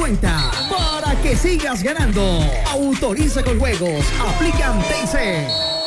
cuenta para que sigas ganando. Autoriza con juegos. Aplican TIC.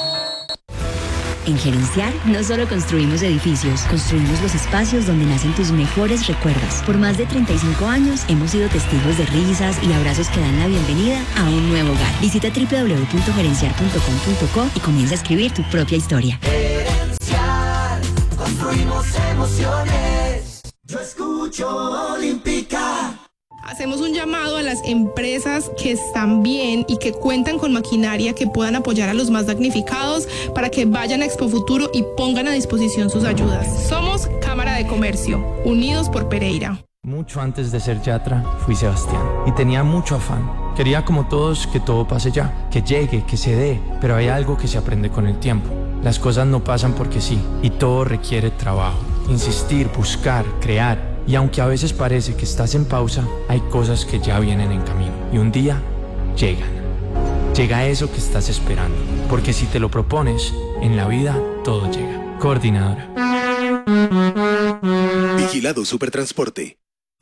En Gerenciar no solo construimos edificios, construimos los espacios donde nacen tus mejores recuerdos. Por más de 35 años hemos sido testigos de risas y abrazos que dan la bienvenida a un nuevo hogar. Visita www.gerenciar.com.co y comienza a escribir tu propia historia. Gerenciar, construimos emociones. Yo escucho Olímpica. Hacemos un llamado a las empresas que están bien y que cuentan con maquinaria que puedan apoyar a los más damnificados para que vayan a Expo Futuro y pongan a disposición sus ayudas. Somos Cámara de Comercio, unidos por Pereira. Mucho antes de ser Yatra, fui Sebastián y tenía mucho afán. Quería como todos que todo pase ya, que llegue, que se dé, pero hay algo que se aprende con el tiempo. Las cosas no pasan porque sí y todo requiere trabajo, insistir, buscar, crear. Y aunque a veces parece que estás en pausa, hay cosas que ya vienen en camino. Y un día llegan. Llega eso que estás esperando. Porque si te lo propones, en la vida todo llega. Coordinadora. Vigilado Supertransporte.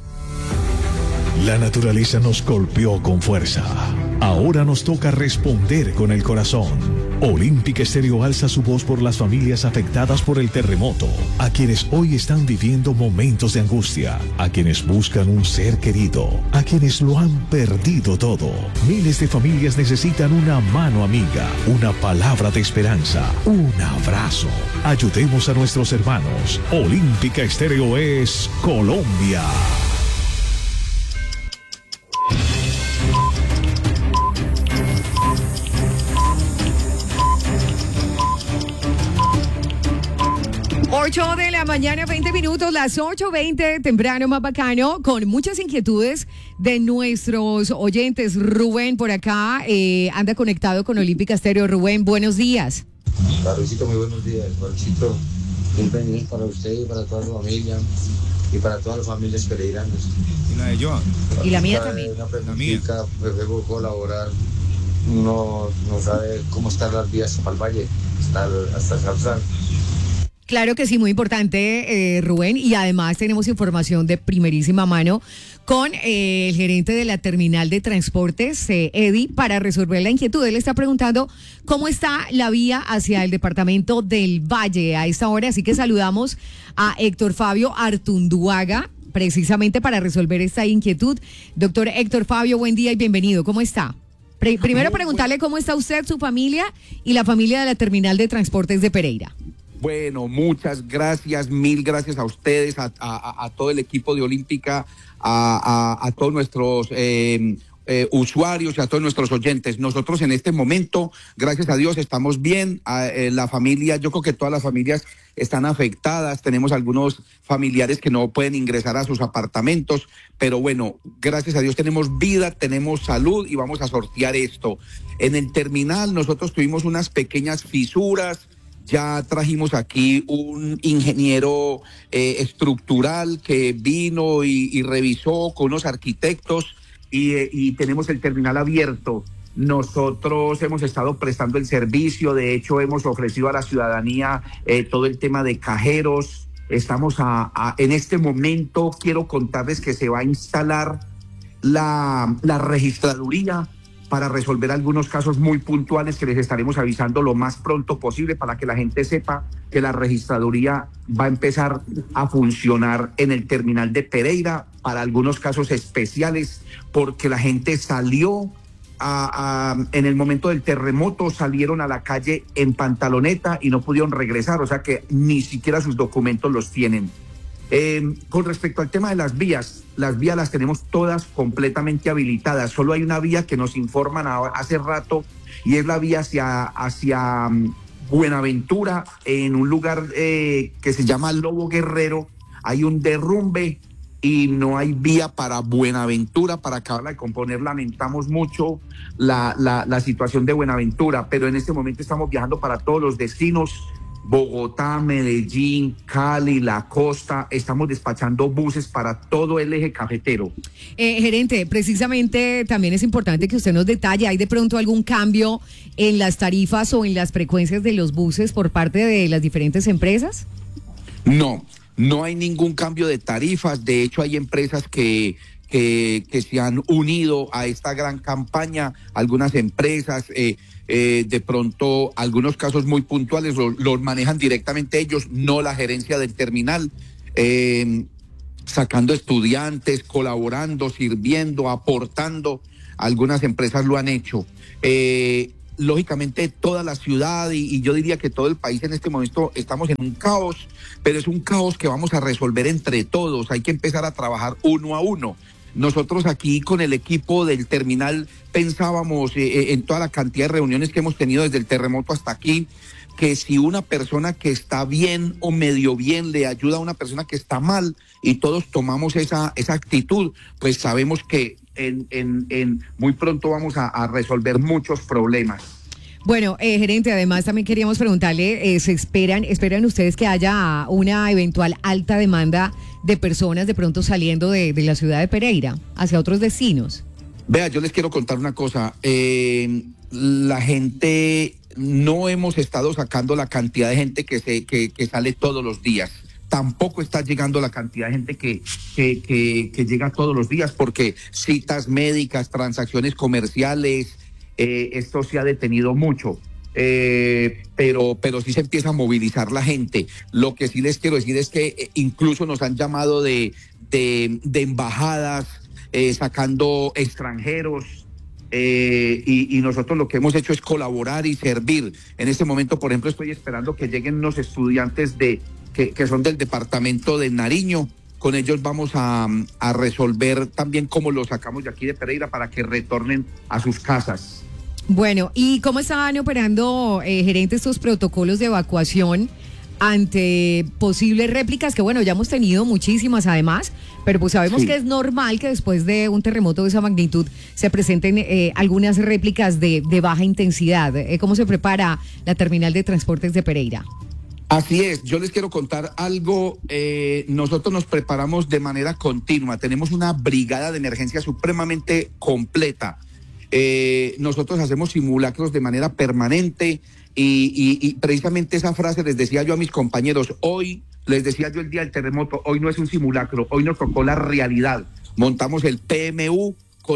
La naturaleza nos golpeó con fuerza. Ahora nos toca responder con el corazón. Olímpica Estéreo alza su voz por las familias afectadas por el terremoto, a quienes hoy están viviendo momentos de angustia, a quienes buscan un ser querido, a quienes lo han perdido todo. Miles de familias necesitan una mano amiga, una palabra de esperanza, un abrazo. Ayudemos a nuestros hermanos. Olímpica Estéreo es Colombia. Ocho de la mañana, 20 minutos, las 8:20, temprano más bacano, con muchas inquietudes de nuestros oyentes. Rubén por acá anda conectado con Olímpica Estéreo. Rubén, buenos días. Carlosito, muy buenos días. Juancito, bienvenido para usted y para toda su familia y para todas las familias pereiranas. Y la de Joan. Y la mía también. Una preguntita, pues vengo a colaborar. No sabe cómo están las vías para el valle, hasta Zarzal. Claro que sí, muy importante, Rubén, y además tenemos información de primerísima mano con el gerente de la terminal de transportes, Eddie, para resolver la inquietud. Él está preguntando cómo está la vía hacia el departamento del Valle a esta hora, así que saludamos a Héctor Fabio Artunduaga, precisamente para resolver esta inquietud. Doctor Héctor Fabio, buen día y bienvenido, ¿cómo está? Primero preguntarle cómo está usted, su familia y la familia de la terminal de transportes de Pereira. Bueno, muchas gracias, mil gracias a ustedes, a todo el equipo de Olímpica, a todos nuestros usuarios y a todos nuestros oyentes. Nosotros en este momento, gracias a Dios, estamos bien. La familia, yo creo que todas las familias están afectadas. Tenemos algunos familiares que no pueden ingresar a sus apartamentos, pero bueno, gracias a Dios tenemos vida, tenemos salud y vamos a sortear esto. En el terminal nosotros tuvimos unas pequeñas fisuras. Ya trajimos aquí un ingeniero estructural que vino y revisó con unos arquitectos y tenemos el terminal abierto. Nosotros hemos estado prestando el servicio, de hecho hemos ofrecido a la ciudadanía todo el tema de cajeros. Estamos en este momento, quiero contarles que se va a instalar la registraduría para resolver algunos casos muy puntuales que les estaremos avisando lo más pronto posible para que la gente sepa que la registraduría va a empezar a funcionar en el terminal de Pereira para algunos casos especiales, porque la gente salió en el momento del terremoto, salieron a la calle en pantaloneta y no pudieron regresar, o sea que ni siquiera sus documentos los tienen. Con respecto al tema de las vías las tenemos todas completamente habilitadas. Solo hay una vía que nos informan hace rato y es la vía hacia Buenaventura, en un lugar que se llama Lobo Guerrero. Hay un derrumbe y no hay vía para Buenaventura para acabarla de componer. Lamentamos mucho la situación de Buenaventura, pero en este momento estamos viajando para todos los destinos. Bogotá, Medellín, Cali, la costa, estamos despachando buses para todo el eje cafetero. Gerente, precisamente también es importante que usted nos detalle, ¿hay de pronto algún cambio en las tarifas o en las frecuencias de los buses por parte de las diferentes empresas? No hay ningún cambio de tarifas, de hecho hay empresas que que se han unido a esta gran campaña, algunas empresas, de pronto algunos casos muy puntuales los manejan directamente ellos, no la gerencia del terminal, sacando estudiantes, colaborando, sirviendo, aportando. Algunas empresas lo han hecho. Lógicamente toda la ciudad y yo diría que todo el país en este momento estamos en un caos, pero es un caos que vamos a resolver entre todos. Hay que empezar a trabajar uno a uno. Nosotros aquí con el equipo del terminal pensábamos en toda la cantidad de reuniones que hemos tenido desde el terremoto hasta aquí, que si una persona que está bien o medio bien le ayuda a una persona que está mal y todos tomamos esa actitud, pues sabemos que en muy pronto vamos a resolver muchos problemas. Bueno, gerente, además también queríamos preguntarle, ¿esperan ustedes que haya una eventual alta demanda de personas de pronto saliendo de la ciudad de Pereira hacia otros destinos? Vea, yo les quiero contar una cosa. La gente, no hemos estado sacando la cantidad de gente que sale todos los días. Tampoco está llegando la cantidad de gente que llega todos los días, porque citas médicas, transacciones comerciales, esto se ha detenido mucho. Pero sí se empieza a movilizar la gente. Lo que sí les quiero decir es que incluso nos han llamado de embajadas, sacando extranjeros, y nosotros lo que hemos hecho es colaborar y servir. En este momento, por ejemplo, estoy esperando que lleguen unos estudiantes que son del departamento de Nariño. Con ellos vamos a resolver también cómo los sacamos de aquí de Pereira para que retornen a sus casas. Bueno, ¿y cómo estaban operando, gerente, estos protocolos de evacuación ante posibles réplicas? Que bueno, ya hemos tenido muchísimas además, pero pues sabemos que es normal que después de un terremoto de esa magnitud se presenten algunas réplicas de baja intensidad. ¿Cómo se prepara la terminal de transportes de Pereira? Así es, yo les quiero contar algo. Nosotros nos preparamos de manera continua, tenemos una brigada de emergencia supremamente completa. Nosotros hacemos simulacros de manera permanente y precisamente esa frase les decía yo a mis compañeros, hoy les decía yo el día del terremoto, hoy no es un simulacro, hoy nos tocó la realidad. Montamos el PMU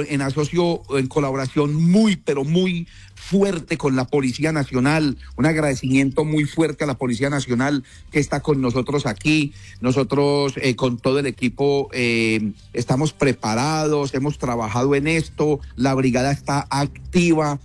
en colaboración muy, pero muy fuerte con la Policía Nacional, un agradecimiento muy fuerte a la Policía Nacional que está con nosotros aquí. Nosotros con todo el equipo estamos preparados, hemos trabajado en esto, la brigada está activa,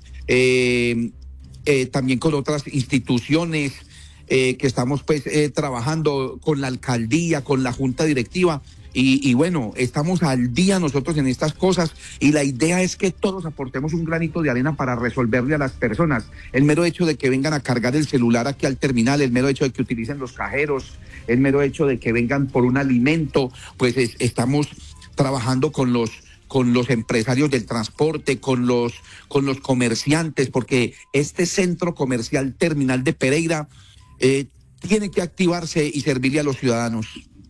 también con otras instituciones que estamos pues trabajando con la alcaldía, con la junta directiva. Y bueno, estamos al día nosotros en estas cosas y la idea es que todos aportemos un granito de arena para resolverle a las personas. El mero hecho de que vengan a cargar el celular aquí al terminal, el mero hecho de que utilicen los cajeros, el mero hecho de que vengan por un alimento, pues estamos trabajando con los empresarios del transporte, con los comerciantes, porque este centro comercial terminal de Pereira tiene que activarse y servirle a los ciudadanos.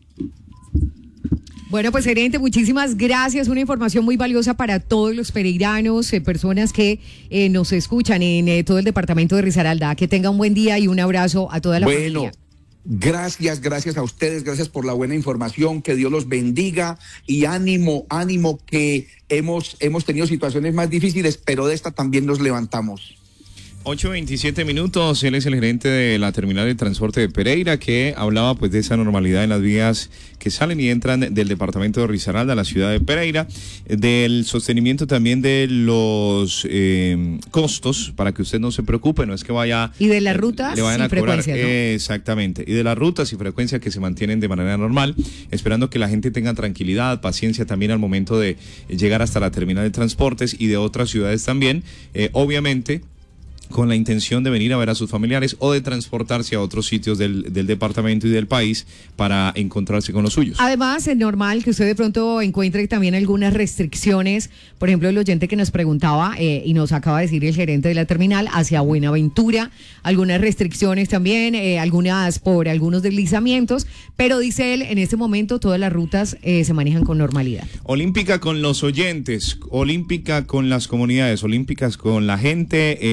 Bueno, pues gerente, muchísimas gracias. Una información muy valiosa para todos los pereiranos, personas que nos escuchan en todo el departamento de Risaralda. Que tengan un buen día y un abrazo a toda la familia. Gracias a ustedes, gracias por la buena información, que Dios los bendiga y ánimo, que hemos tenido situaciones más difíciles, pero de esta también nos levantamos. 8:27 minutos, él es el gerente de la terminal de transporte de Pereira, que hablaba pues de esa normalidad en las vías que salen y entran del departamento de Risaralda a la ciudad de Pereira, del sostenimiento también de los costos, para que usted no se preocupe, no es que vaya... Y de las rutas le vayan a cobrar, frecuencias, ¿no? Exactamente, y de las rutas y frecuencias que se mantienen de manera normal, esperando que la gente tenga tranquilidad, paciencia también al momento de llegar hasta la terminal de transportes y de otras ciudades también, obviamente con la intención de venir a ver a sus familiares o de transportarse a otros sitios del departamento y del país para encontrarse con los suyos. Además, es normal que usted de pronto encuentre también algunas restricciones. Por ejemplo, el oyente que nos preguntaba y nos acaba de decir el gerente de la terminal hacia Buenaventura, algunas restricciones también, algunas por algunos deslizamientos, pero dice él, en este momento todas las rutas se manejan con normalidad. Olímpica con los oyentes, olímpica con las comunidades, olímpicas con la gente en la ciudad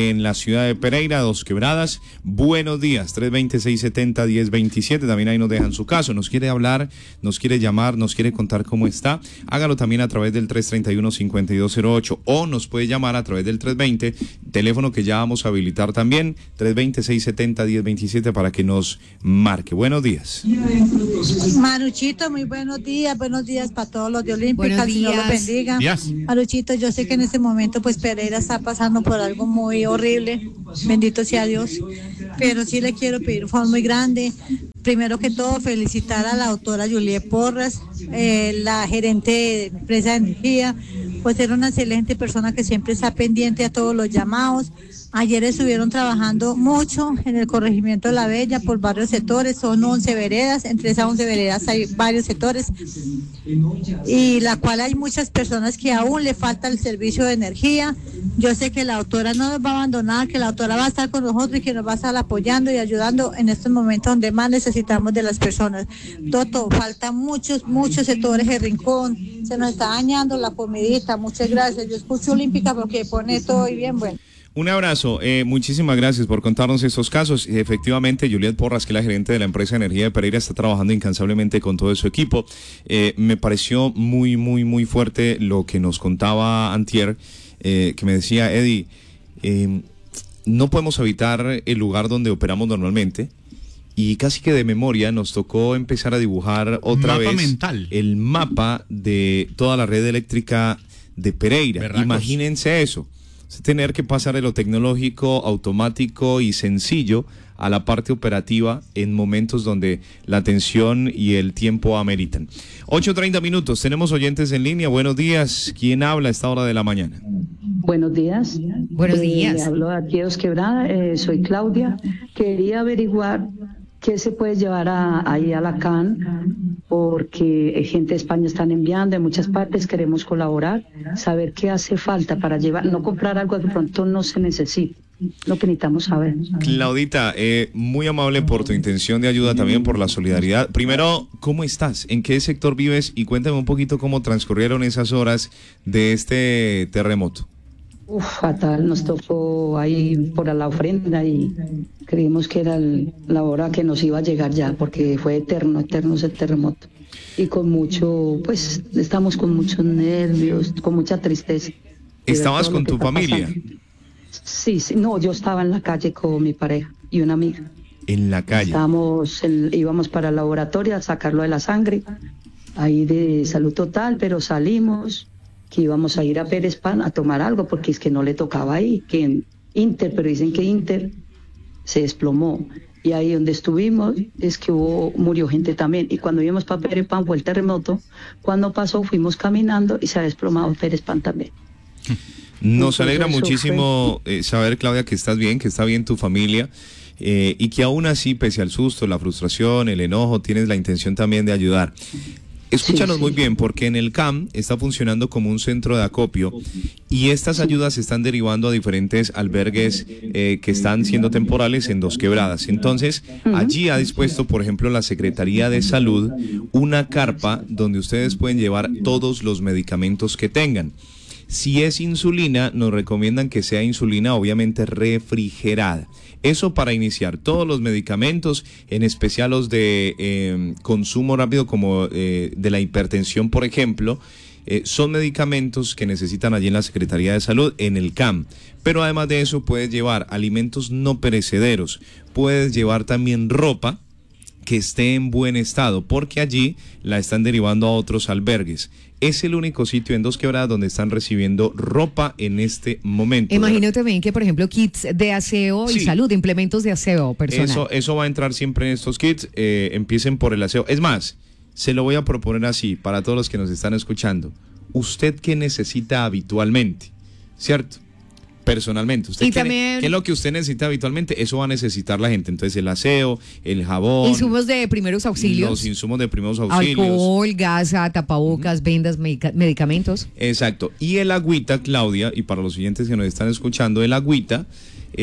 ciudad de Pereira, Dos Quebradas. Buenos días, 320-670-1027. También ahí nos dejan su caso. Nos quiere hablar, nos quiere llamar, nos quiere contar cómo está. Hágalo también a través del 331-5208 o nos puede llamar a través del 320, teléfono que ya vamos a habilitar también, 320-670-1027 para que nos marque. Buenos días. Maruchito, muy buenos días para todos los de Olímpica, el Señor los bendiga. Yes. Maruchito, yo sé que en este momento pues Pereira está pasando por algo muy horrible, bendito sea Dios, pero sí le quiero pedir un favor muy grande. Primero que todo, felicitar a la doctora Juliet Porras, la gerente de empresa de energía, pues era una excelente persona que siempre está pendiente a todos los llamados. Ayer estuvieron trabajando mucho en el corregimiento de La Bella por varios sectores, son 11 veredas, entre esas 11 veredas hay varios sectores, y la cual hay muchas personas que aún le falta el servicio de energía. Yo sé que la doctora no nos va a abandonar, que la doctora va a estar con nosotros y que nos va a estar apoyando y ayudando en estos momentos donde más necesitamos de las personas. Toto, faltan muchos sectores de Rincón, se nos está dañando la comidita, muchas gracias. Yo escucho Olímpica porque pone todo y bien bueno. Un abrazo, muchísimas gracias por contarnos estos casos. Efectivamente, Juliet Porras, que es la gerente de la empresa de energía de Pereira, está trabajando incansablemente con todo su equipo. Me pareció muy fuerte lo que nos contaba antier, que me decía, Eddie, no podemos evitar el lugar donde operamos normalmente, y casi que de memoria nos tocó empezar a dibujar otra vez mental. El mapa de toda la red eléctrica de Pereira. Berracos. Imagínense eso. Tener que pasar de lo tecnológico, automático y sencillo a la parte operativa en momentos donde la atención y el tiempo ameritan. 8:30 minutos, tenemos oyentes en línea. Buenos días, ¿quién habla a esta hora de la mañana? Buenos días. Buenos días. Hablo aquí de Dos Quebradas, soy Claudia. Quería averiguar qué se puede llevar ahí a la CAN, porque gente de España están enviando de muchas partes, queremos colaborar, saber qué hace falta para llevar, no comprar algo que de pronto no se necesite, lo que necesitamos saber. Claudita, muy amable por tu intención de ayuda, también por la solidaridad. Primero, ¿cómo estás? ¿En qué sector vives? Y cuéntame un poquito cómo transcurrieron esas horas de este terremoto. Fatal, nos tocó ahí por la ofrenda y creímos que era la hora que nos iba a llegar ya, porque fue eterno ese terremoto. Y con mucho, pues estamos con muchos nervios, con mucha tristeza. ¿Estabas con tu familia? Sí, no, yo estaba en la calle con mi pareja y una amiga. ¿En la calle? Íbamos para el laboratorio a sacarlo de la sangre, ahí de Salud Total, pero salimos, que íbamos a ir a Pérez Pan a tomar algo, porque es que no le tocaba ahí, que en Inter, pero dicen que Inter se desplomó, y ahí donde estuvimos es que murió gente también, y cuando íbamos para Pérez Pan fue el terremoto, cuando pasó fuimos caminando y se ha desplomado Pérez Pan también. Nos alegra muchísimo saber, Claudia, que estás bien, que está bien tu familia, y que aún así, pese al susto, la frustración, el enojo, tienes la intención también de ayudar. Escúchanos muy bien, porque en el CAM está funcionando como un centro de acopio y estas ayudas se están derivando a diferentes albergues que están siendo temporales en Dos Quebradas. Entonces, allí ha dispuesto, por ejemplo, la Secretaría de Salud una carpa donde ustedes pueden llevar todos los medicamentos que tengan. Si es insulina, nos recomiendan que sea insulina obviamente refrigerada. Eso para iniciar. Todos los medicamentos, en especial los de consumo rápido, como de la hipertensión, por ejemplo, son medicamentos que necesitan allí en la Secretaría de Salud, en el CAM. Pero además de eso, puedes llevar alimentos no perecederos. Puedes llevar también ropa que esté en buen estado, porque allí la están derivando a otros albergues. Es el único sitio en Dos Quebradas donde están recibiendo ropa en este momento. Imagino también que, por ejemplo, kits de aseo y salud, implementos de aseo personal. Eso va a entrar siempre en estos kits. Empiecen por el aseo. Es más, se lo voy a proponer así para todos los que nos están escuchando. ¿Usted qué necesita habitualmente? ¿Cierto? Personalmente, ¿usted qué es lo que usted necesita habitualmente? Eso va a necesitar la gente. Entonces, el aseo, el jabón, insumos de primeros auxilios, los insumos de primeros auxilios, alcohol, gasa, tapabocas, vendas, medicamentos. Exacto. Y el agüita, Claudia, y para los oyentes que nos están escuchando, el agüita,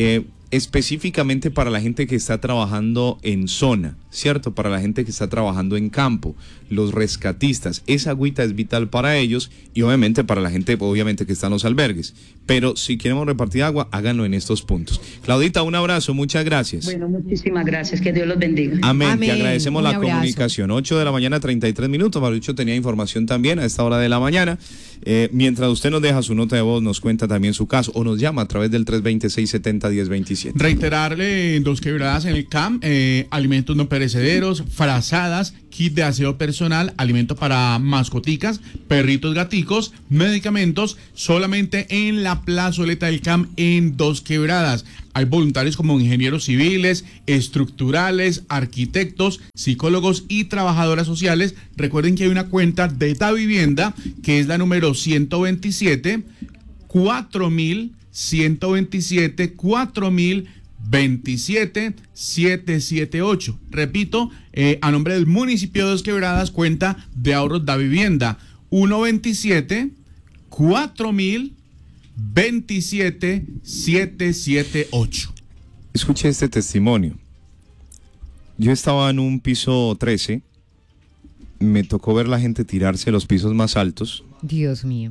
específicamente para la gente que está trabajando en zona, ¿cierto? Para la gente que está trabajando en campo, los rescatistas. Esa agüita es vital para ellos y obviamente para la gente, obviamente, que está en los albergues. Pero si queremos repartir agua, háganlo en estos puntos. Claudita, un abrazo, muchas gracias. Bueno, muchísimas gracias, que Dios los bendiga. Amén. Te agradecemos la comunicación. 8 de la mañana, 33 minutos. Mauricio tenía información también a esta hora de la mañana. Mientras usted nos deja su nota de voz, nos cuenta también su caso o nos llama a través del 320-670-1027. Reiterarle 2 quebradas en el CAM, alimentos no perecederos, frazadas, kit de aseo personal, alimentos para mascoticas, perritos, gaticos, medicamentos, solamente en la plazoleta del CAM en 2 quebradas. Hay voluntarios como ingenieros civiles, estructurales, arquitectos, psicólogos y trabajadoras sociales. Recuerden que hay una cuenta de Davivienda que es la número 127 4127 4027 778. Repito, a nombre del municipio de Dos Quebradas, cuenta de ahorros Davivienda 127 4027 778. Escuche este testimonio. Yo estaba en un piso 13, me tocó ver la gente tirarse a los pisos más altos. Dios mío.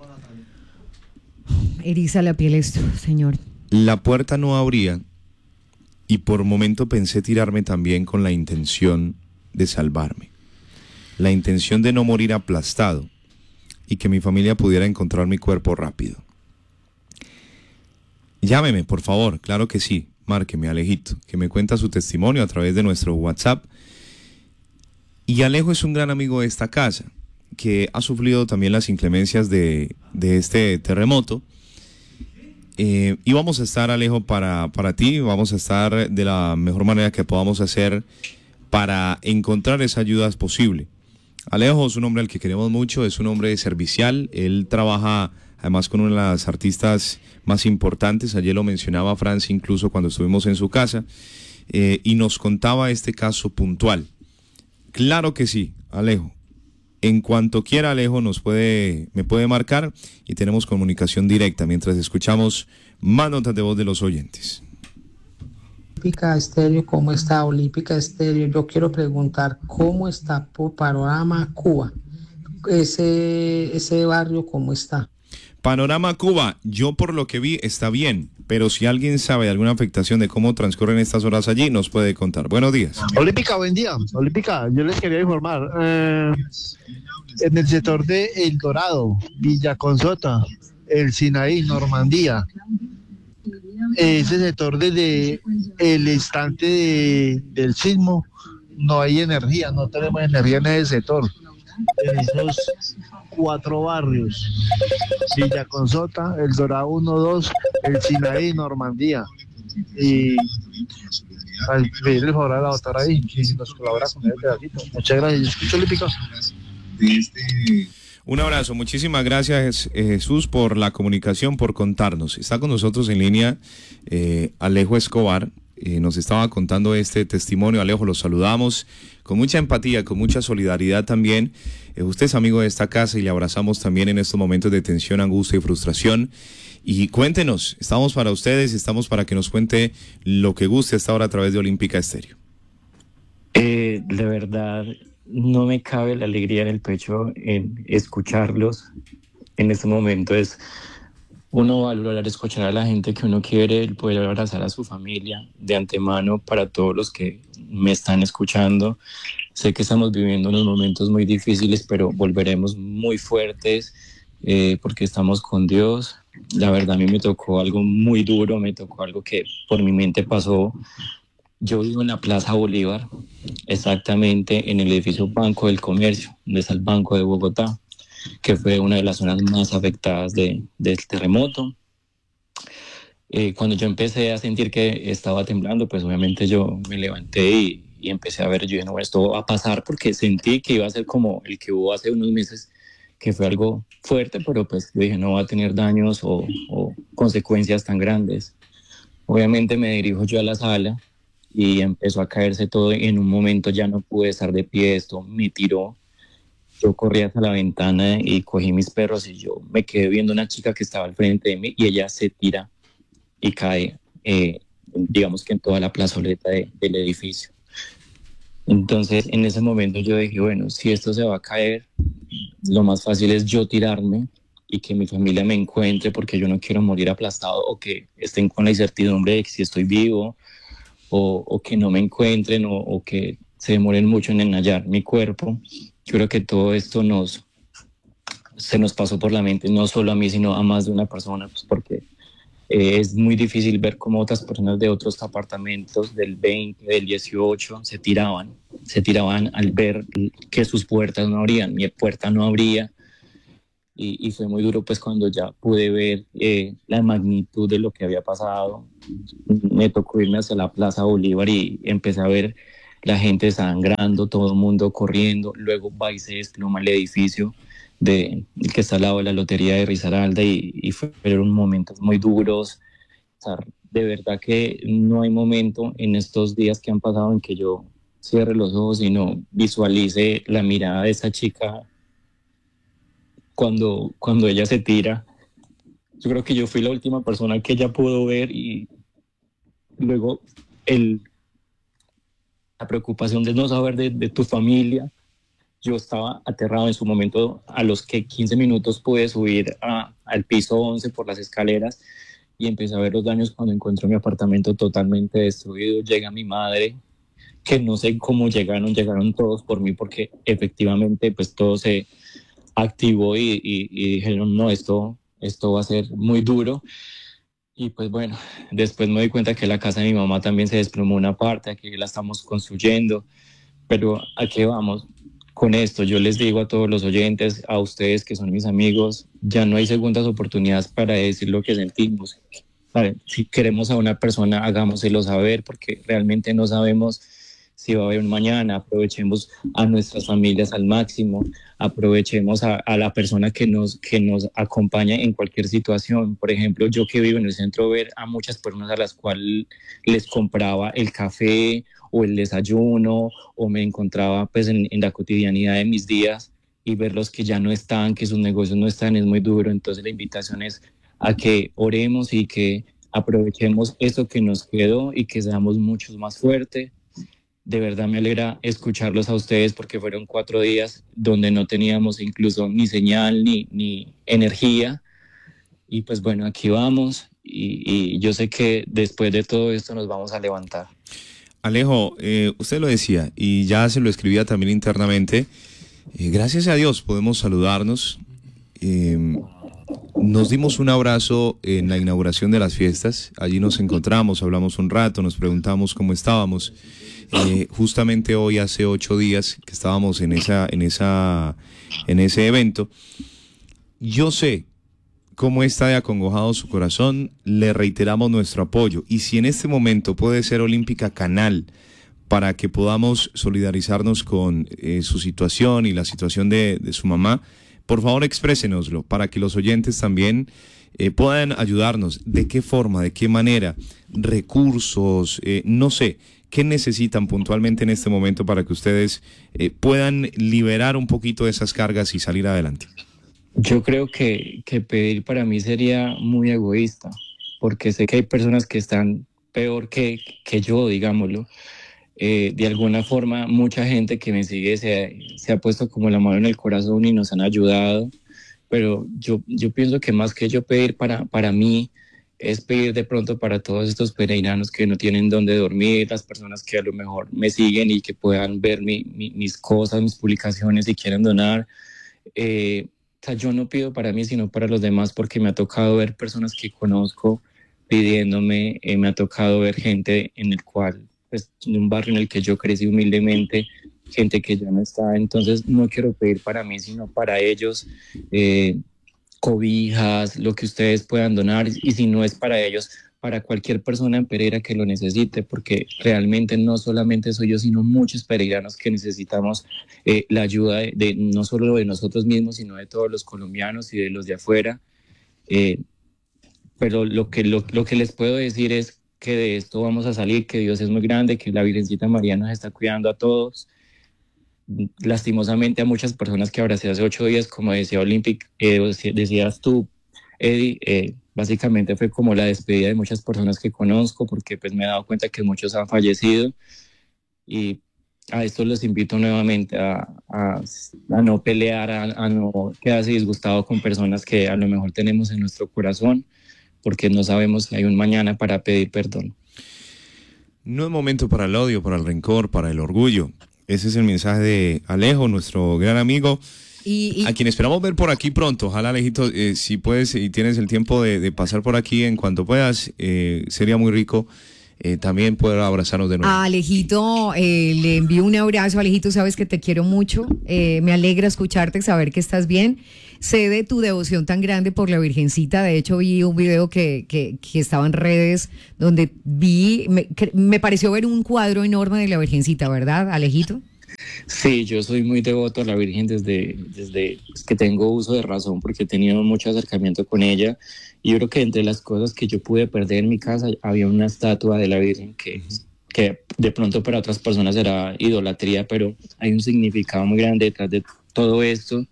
Eriza la piel esto, señor. La puerta no abría y por momento pensé tirarme también con la intención de salvarme. La intención de no morir aplastado y que mi familia pudiera encontrar mi cuerpo rápido. Llámeme, por favor, claro que sí, márqueme, Alejito, que me cuenta su testimonio a través de nuestro WhatsApp. Y Alejo es un gran amigo de esta casa, que ha sufrido también las inclemencias de este terremoto. Y vamos a estar, Alejo, para ti, vamos a estar de la mejor manera que podamos hacer para encontrar esa ayuda posible. Alejo es un hombre al que queremos mucho, es un hombre servicial, él trabaja además con una de las artistas más importantes, ayer lo mencionaba Francia incluso cuando estuvimos en su casa, y nos contaba este caso puntual. Claro que sí, Alejo. En cuanto quiera, Alejo me puede marcar y tenemos comunicación directa mientras escuchamos más notas de voz de los oyentes. Olímpica Estéreo, ¿cómo está? Olímpica Estéreo, yo quiero preguntar cómo está por Panorama Cuba, ese barrio, ¿cómo está? Panorama Cuba, yo por lo que vi está bien, pero si alguien sabe de alguna afectación de cómo transcurren estas horas allí, nos puede contar. Buenos días. Olímpica, buen día. Olímpica, yo les quería informar. En el sector de El Dorado, Villa Consota, el Sinaí, Normandía, ese sector desde el instante del sismo, no hay energía, no tenemos energía en ese sector. En esos 4 barrios, Villa Consota, El Dorado 1, 2, el Sinaí, Normandía. Y al pedirle el favor a la doctora ahí, que nos colabora con el pedacito. Muchas gracias. Escucho Olímpica. Un abrazo, muchísimas gracias Jesús por la comunicación, por contarnos. Está con nosotros en línea Alejo Escobar, nos estaba contando este testimonio. Alejo, lo saludamos con mucha empatía, con mucha solidaridad también. Usted es amigo de esta casa y le abrazamos también en estos momentos de tensión, angustia y frustración. Y cuéntenos, estamos para ustedes, estamos para que nos cuente lo que guste hasta ahora a través de Olímpica Estéreo. De verdad, no me cabe la alegría en el pecho en escucharlos. En este momento es uno valorar, escuchar a la gente que uno quiere, el poder abrazar a su familia. De antemano, para todos los que me están escuchando, sé que estamos viviendo unos momentos muy difíciles, pero volveremos muy fuertes porque estamos con Dios. La verdad, a mí me tocó algo muy duro, me tocó algo que por mi mente pasó. Yo vivo en la Plaza Bolívar, exactamente en el edificio Banco del Comercio, donde está el Banco de Bogotá, que fue una de las zonas más afectadas del terremoto. Cuando yo empecé a sentir que estaba temblando, pues obviamente yo me levanté y empecé a ver, yo dije, no, esto va a pasar, porque sentí que iba a ser como el que hubo hace unos meses, que fue algo fuerte, pero pues yo dije, no va a tener daños o consecuencias tan grandes. Obviamente me dirijo yo a la sala y empezó a caerse todo. En un momento ya no pude estar de pie, esto me tiró. Yo corrí hacia la ventana y cogí mis perros y yo me quedé viendo una chica que estaba al frente de mí y ella se tira y cae digamos que en toda la plazoleta del edificio. Entonces, en ese momento yo dije, bueno, si esto se va a caer, lo más fácil es yo tirarme y que mi familia me encuentre, porque yo no quiero morir aplastado o que estén con la incertidumbre de que si estoy vivo o que no me encuentren o que se demoren mucho en hallar mi cuerpo. Yo creo que todo esto se nos pasó por la mente, no solo a mí, sino a más de una persona, pues porque es muy difícil ver cómo otras personas de otros apartamentos del 20, del 18 se tiraban al ver que sus puertas no abrían, mi puerta no abría, y fue muy duro pues cuando ya pude ver la magnitud de lo que había pasado. Me tocó irme hacia la Plaza Bolívar y empecé a ver la gente sangrando, todo el mundo corriendo, luego va y se desploma el edificio que está al lado de la lotería de Risaralda y fueron momentos muy duros. O sea, de verdad que no hay momento en estos días que han pasado en que yo cierre los ojos y no visualice la mirada de esa chica cuando ella se tira. Yo creo que yo fui la última persona que ella pudo ver, y luego la preocupación de no saber de tu familia. Yo estaba aterrado en su momento. A los que 15 minutos pude subir al piso 11 por las escaleras y empecé a ver los daños cuando encontré mi apartamento totalmente destruido. Llega mi madre, que no sé cómo llegaron todos por mí, porque efectivamente pues todo se activó y dijeron, no, esto va a ser muy duro. Y pues bueno, después me doy cuenta que la casa de mi mamá también se desplomó una parte, aquí la estamos construyendo. Pero ¿a qué vamos con esto? Yo les digo a todos los oyentes, a ustedes que son mis amigos, ya no hay segundas oportunidades para decir lo que sentimos. ¿Saben? Si queremos a una persona, hagámoselo saber, porque realmente no sabemos si va a haber un mañana. Aprovechemos a nuestras familias al máximo, aprovechemos a la persona que nos acompaña en cualquier situación. Por ejemplo, yo que vivo en el centro, ver a muchas personas a las cuales les compraba el café o el desayuno, o me encontraba pues en la cotidianidad de mis días, y verlos que ya no están, que sus negocios no están, es muy duro. Entonces la invitación es a que oremos y que aprovechemos eso que nos quedó y que seamos muchos más fuertes. De verdad me alegra escucharlos a ustedes, porque fueron 4 días donde no teníamos incluso ni señal ni energía, y pues bueno, aquí vamos, y yo sé que después de todo esto nos vamos a levantar. Alejo, usted lo decía y ya se lo escribía también internamente, gracias a Dios podemos saludarnos. Nos dimos un abrazo en la inauguración de las fiestas, allí nos encontramos, hablamos un rato, nos preguntamos cómo estábamos. Justamente hoy hace 8 días que estábamos en ese evento. Yo sé cómo está de acongojado su corazón, le reiteramos nuestro apoyo, y si en este momento puede ser Olímpica canal para que podamos solidarizarnos con su situación y la situación de su mamá, por favor exprésenoslo para que los oyentes también puedan ayudarnos. ¿De qué forma? ¿De qué manera? Recursos, no sé. ¿Qué necesitan puntualmente en este momento para que ustedes puedan liberar un poquito de esas cargas y salir adelante? Yo creo que pedir para mí sería muy egoísta, porque sé que hay personas que están peor que yo, digámoslo. De alguna forma, mucha gente que me sigue se ha puesto como la mano en el corazón y nos han ayudado, pero yo pienso que más que yo pedir para mí, es pedir de pronto para todos estos peregrinos que no tienen dónde dormir, las personas que a lo mejor me siguen y que puedan ver mis cosas, mis publicaciones y quieren donar. O sea, yo no pido para mí, sino para los demás, porque me ha tocado ver personas que conozco pidiéndome, me ha tocado ver gente en el cual, pues, en un barrio en el que yo crecí humildemente, gente que ya no está. Entonces no quiero pedir para mí, sino para ellos, cobijas, lo que ustedes puedan donar, y si no es para ellos, para cualquier persona en Pereira que lo necesite, porque realmente no solamente soy yo, sino muchos peregrinos que necesitamos la ayuda de no solo de nosotros mismos, sino de todos los colombianos y de los de afuera. Pero lo que les puedo decir es que de esto vamos a salir, que Dios es muy grande, que la Virgencita María nos está cuidando a todos. Lastimosamente a muchas personas que abracé hace 8 días, como decía Olympic, decías tú, Eddie, básicamente fue como la despedida de muchas personas que conozco, porque pues me he dado cuenta que muchos han fallecido, y a esto los invito nuevamente a no pelear, a no quedarse disgustado con personas que a lo mejor tenemos en nuestro corazón, porque no sabemos si hay un mañana para pedir perdón. No es momento para el odio, para el rencor, para el orgullo. Ese es el mensaje de Alejo, nuestro gran amigo, a quien esperamos ver por aquí pronto. Ojalá, Alejito, si puedes y tienes el tiempo de pasar por aquí en cuanto puedas, sería muy rico también poder abrazarnos de nuevo. A Alejito le envío un abrazo. Alejito, sabes que te quiero mucho, me alegra escucharte, saber que estás bien. Sé de tu devoción tan grande por la Virgencita. De hecho, vi un video que estaba en redes donde me pareció ver un cuadro enorme de la Virgencita, ¿verdad, Alejito? Sí, yo soy muy devoto a la Virgen desde que tengo uso de razón, porque he tenido mucho acercamiento con ella. Y yo creo que entre las cosas que yo pude perder en mi casa había una estatua de la Virgen que de pronto para otras personas era idolatría, pero hay un significado muy grande detrás de todo esto.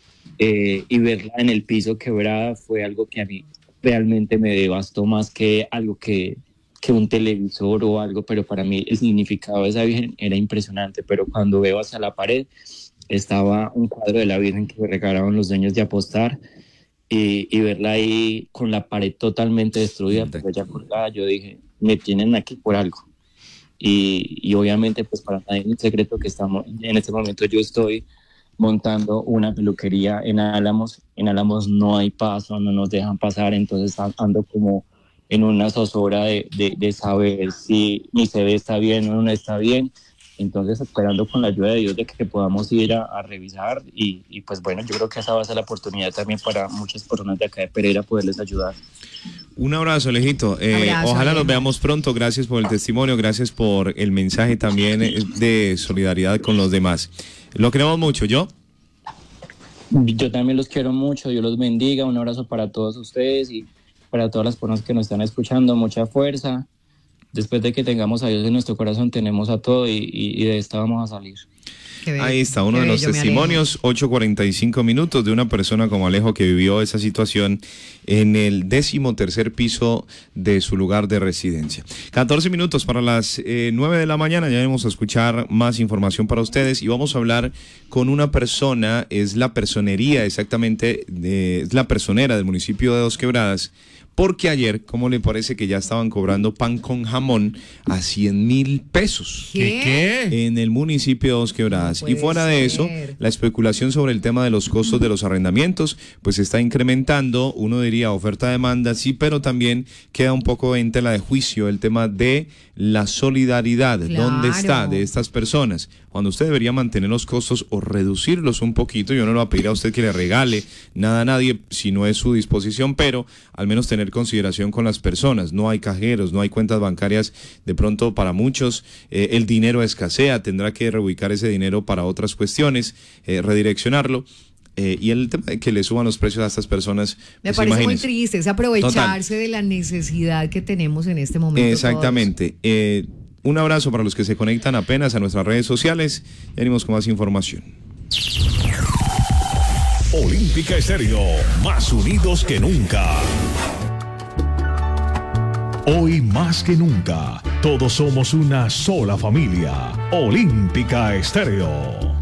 Y verla en el piso quebrada fue algo que a mí realmente me devastó, más que algo que un televisor o algo, pero para mí el significado de esa Virgen era impresionante. Pero cuando veo hacia la pared estaba un cuadro de la Virgen que me regalaron los dueños de Apostar, y verla ahí con la pared totalmente destruida, pero ya colgada, yo dije, me tienen aquí por algo. Y obviamente pues para nadie es un secreto que estamos, en este momento yo estoy montando una peluquería en Álamos. En Álamos no hay paso, no nos dejan pasar, entonces ando como en una zozobra de saber si mi CV está bien o no está bien. Entonces, esperando con la ayuda de Dios de que podamos ir a revisar, y pues bueno, yo creo que esa va a ser la oportunidad también para muchas personas de acá de Pereira poderles ayudar. Un abrazo, Alejito. Ojalá nos veamos pronto. Gracias por el testimonio, gracias por el mensaje también de solidaridad con los demás. Lo queremos mucho, ¿yo? Yo también los quiero mucho, Dios los bendiga. Un abrazo para todos ustedes y para todas las personas que nos están escuchando. Mucha fuerza. Después de que tengamos a Dios en nuestro corazón, tenemos a todo, y de esta vamos a salir. Ahí está uno de los testimonios, 8:45 minutos, de una persona como Alejo que vivió esa situación en el 13º piso de su lugar de residencia. 14 minutos para las 9 de la mañana, ya vamos a escuchar más información para ustedes y vamos a hablar con una persona, es la personería exactamente, es la personera del municipio de Dos Quebradas, porque ayer, ¿cómo le parece que ya estaban cobrando pan con jamón a 100,000 pesos? ¿Qué? En el municipio de Dos Quebradas. Y fuera de eso, la especulación sobre el tema de los costos de los arrendamientos, pues se está incrementando, uno diría oferta-demanda, sí, pero también queda un poco en tela de juicio el tema de la solidaridad. Claro. ¿Dónde está de estas personas? Cuando usted debería mantener los costos o reducirlos un poquito. Yo no le voy a pedir a usted que le regale nada a nadie si no es su disposición, pero al menos tener consideración con las personas. No hay cajeros, no hay cuentas bancarias, de pronto para muchos el dinero escasea, tendrá que reubicar ese dinero para otras cuestiones, redireccionarlo. Y el tema de que le suban los precios a estas personas, me parece imagínense. Muy triste, es aprovecharse de la necesidad que tenemos en este momento. Exactamente. Un abrazo para los que se conectan apenas a nuestras redes sociales. Ya venimos con más información. Olímpica Estéreo, más unidos que nunca. Hoy más que nunca, todos somos una sola familia. Olímpica Estéreo.